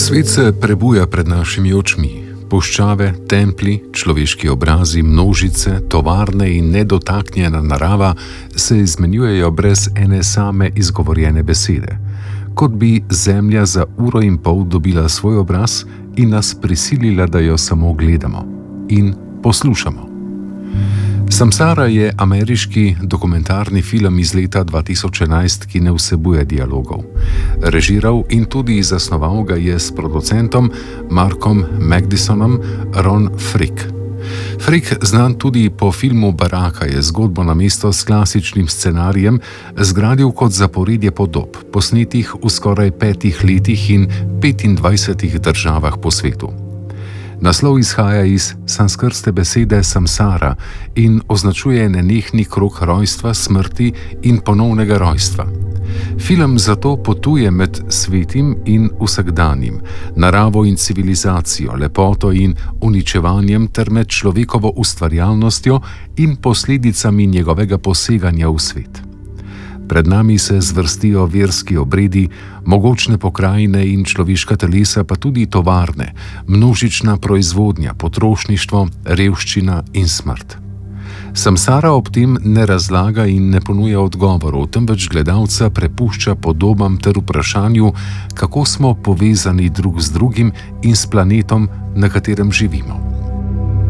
Svet se prebuja pred našimi očmi. Puščave, templji, človeški obrazi, množice, tovarne in nedotaknjena narava se izmenjujejo brez ene same izgovorjene besede. Kot bi Zemlja za uro in pol dobila svoj obraz in nas prisilila, da jo samo gledamo in poslušamo. Samsara je ameriški dokumentarni film iz leta 2011, ki ne vsebuje dialogov. Režiral in tudi zasnoval ga je s producentom Markom Magdisonom Ron Frick. Frick, znan tudi po filmu Baraka, je zgodbo namesto s klasičnim scenarijem zgradil kot zaporedje podob, posnetih v skoraj 5 letih in 25 državah po svetu. Naslov izhaja iz sanskrtske besede samsara in označuje nenehni krog rojstva, smrti in ponovnega rojstva. Film zato potuje med svetim in vsakdanjim, naravo in civilizacijo, lepoto in uničevanjem ter med človekovo ustvarjalnostjo in posledicami njegovega poseganja v svet. Pred nami se zvrstijo verski obredi, mogočne pokrajine in človeška telesa, pa tudi tovarne, množična proizvodnja, potrošništvo, revščina in smrt. Samsara ob tem ne razlaga in ne ponuja odgovorov, temveč gledalca prepušča podobam ter vprašanju, kako smo povezani drug z drugim in s planetom, na katerem živimo.